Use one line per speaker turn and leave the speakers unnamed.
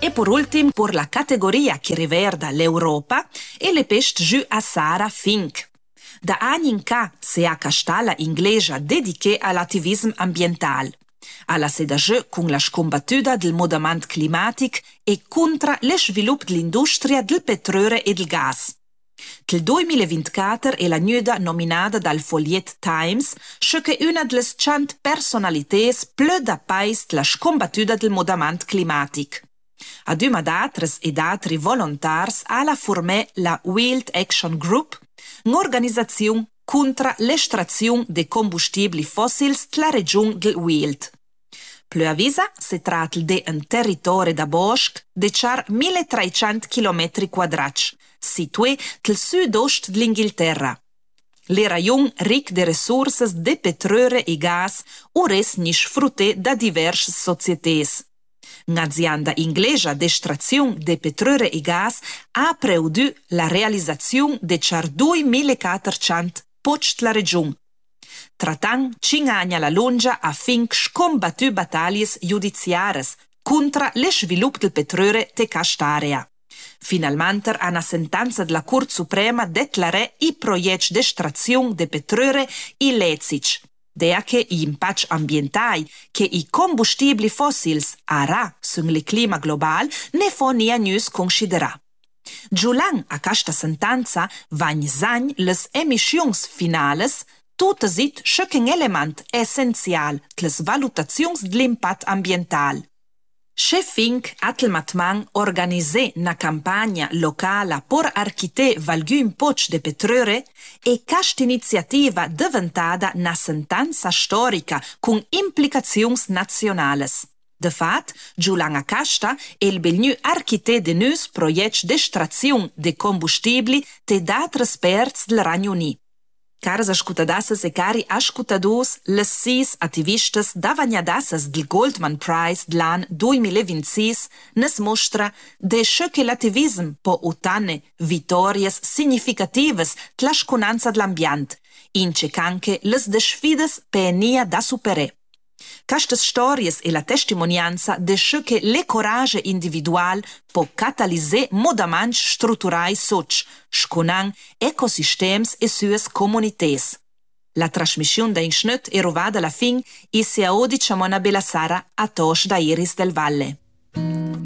E por ultim, por la categoria che riguarda l'Europa, e le pest giù a Sara Fink. Da anni in ca se ha castalla inglesa dediche all'attivismo ambiental. Alla sedageu con la scombattuta del mudament climatic e contra lo sviluppo dell'industria del petrolio e del gas. Del 2024 è la nuda nominata dal Folliet Times, che è una delle 100 personalità più da paese della scombattuta del mudament climatic. Ad una d'altres ed altri volontars alla formè la Wild Action Group, un'organizzazione contro l'estrazione dei combustibili fossili della regione del Wild. Più avvisa, si tratta di un territorio da bosco di circa 1300 km², situato nel sud-est dell'Inghilterra. Le ragioni ricche di risorse di petrolio e gas ora sono sfruttate da diverse società. Un'azienda inglese di estrazione di petrolio e gas ha preveduto la realizzazione di circa 2400 posti della regione. Trattant 5 anni alla lunga affinché scombattu battaglie giudiziarie contro lo sviluppo del petrolio in quest'area. Finalmente, una sentenza della Corte Suprema declara i progetti di estrazione di petrolio illeciti, dea che gli impatti ambientali che i combustibili fossili hanno sul clima globale ne fanno più considerare. Giulan a questa sentenza vanno le emissioni finali tutto sit un element essenziale delle valutazioni dell'impatto ambientale. Che Fink attualmente organizza una campagna locale per archite valgu poch de petrolio e questa iniziativa diventata una sentenza storica con implicazioni nazionali. De fatto, Giulan a questa è il belnu archite de nuovi progetti di estrazione di combustibili di altri esperti del Regno Unito. Caras ascoltadasses e cari ascoltadors, le 6 attivistas davaniadasses del Goldman Prize dell'anno 2026 nes mostra de che l'attivismo può ottenere vittorie significative della sconanza dell'ambiente, in che anche le sfide per da superare. Queste storie e la testimonianza de che le coraggio individuale può catalizzare modamenti strutturali soci, sconang ecosistemi e sue comunità. La trasmissione da Inschnut è rovata alla fine e si audi Ciamona Bella Sara a Tosh da Iris del Valle.